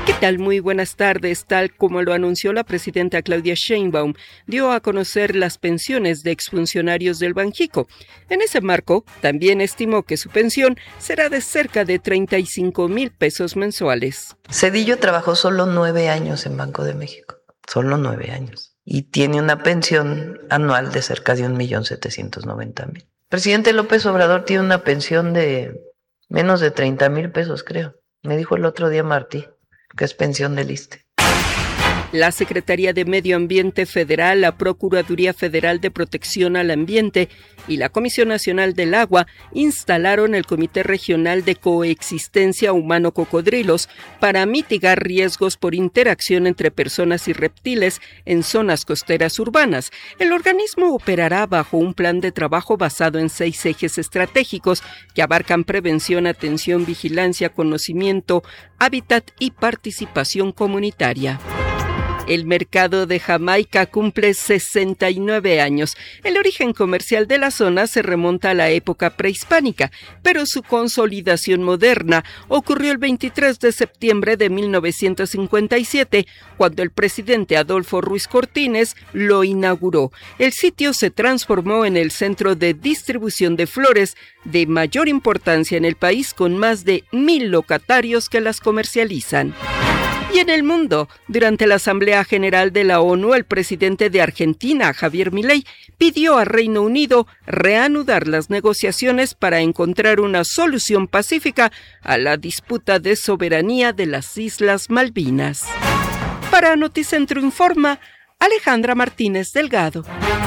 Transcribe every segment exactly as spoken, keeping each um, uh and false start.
¿Qué tal? Muy buenas tardes. Tal como lo anunció la presidenta Claudia Sheinbaum, dio a conocer las pensiones de exfuncionarios del Banjico. En ese marco, también estimó que su pensión será de cerca de treinta y cinco mil pesos mensuales. Zedillo trabajó solo nueve años en Banco de México, solo nueve años, y tiene una pensión anual de cerca de un millón setecientos noventa mil. Presidente López Obrador tiene una pensión de menos de treinta mil pesos, creo. Me dijo el otro día Martí, que es pensión del ISSSTE. La Secretaría de Medio Ambiente Federal, la Procuraduría Federal de Protección al Ambiente y la Comisión Nacional del Agua instalaron el Comité Regional de Coexistencia Humano-Cocodrilos para mitigar riesgos por interacción entre personas y reptiles en zonas costeras urbanas. El organismo operará bajo un plan de trabajo basado en seis ejes estratégicos que abarcan prevención, atención, vigilancia, conocimiento, hábitat y participación comunitaria. El mercado de Jamaica cumple sesenta y nueve años. El origen comercial de la zona se remonta a la época prehispánica, pero su consolidación moderna ocurrió el veintitrés de septiembre de mil novecientos cincuenta y siete, cuando el presidente Adolfo Ruiz Cortines lo inauguró. El sitio se transformó en el centro de distribución de flores de mayor importancia en el país, con más de mil locatarios que las comercializan. Y en el mundo, durante la Asamblea General de la ONU, el presidente de Argentina, Javier Milei, pidió a Reino Unido reanudar las negociaciones para encontrar una solución pacífica a la disputa de soberanía de las Islas Malvinas. Para Noticentro Informa, Alejandra Martínez Delgado.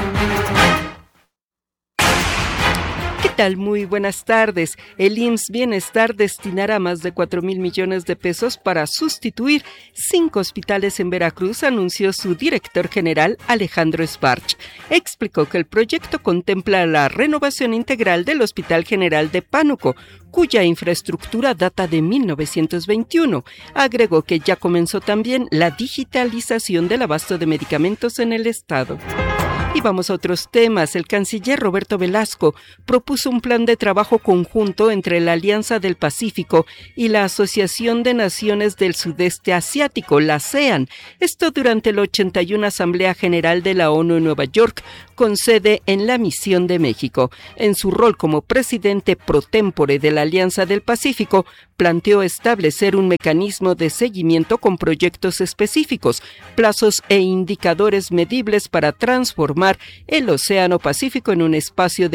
¿Qué tal? Muy buenas tardes. El I M S S Bienestar destinará más de cuatro mil millones de pesos para sustituir cinco hospitales en Veracruz, anunció su director general Alejandro Sbarch. Explicó que el proyecto contempla la renovación integral del Hospital General de Pánuco, cuya infraestructura data de mil novecientos veintiuno. Agregó que ya comenzó también la digitalización del abasto de medicamentos en el estado. Y vamos a otros temas. El canciller Roberto Velasco propuso un plan de trabajo conjunto entre la Alianza del Pacífico y la Asociación de Naciones del Sudeste Asiático, la ASEAN. Esto durante la ochenta y una Asamblea General de la ONU en Nueva York, con sede en la Misión de México. En su rol como presidente pro tempore de la Alianza del Pacífico, planteó establecer un mecanismo de seguimiento con proyectos específicos, plazos e indicadores medibles para transformar el Océano Pacífico en un espacio de